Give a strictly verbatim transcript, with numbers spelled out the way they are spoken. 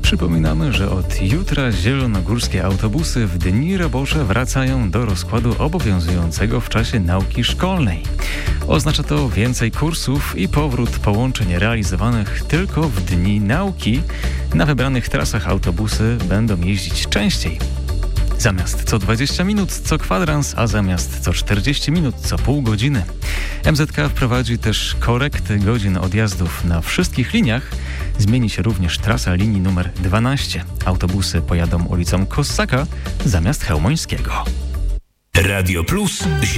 Przypominamy, że od jutra zielonogórskie autobusy w dni robocze wracają do rozkładu obowiązującego w czasie nauki szkolnej. Oznacza to więcej kursów i powrót połączeń realizowanych tylko w dni nauki. Na wybranych trasach autobusy będą jeździć częściej. Zamiast co dwadzieścia minut, co kwadrans, a zamiast co czterdzieści minut, co pół godziny. M Z K wprowadzi też korekty godzin odjazdów na wszystkich liniach. Zmieni się również trasa linii numer dwanaście. Autobusy pojadą ulicą Kossaka zamiast Chełmońskiego. Radio Plus.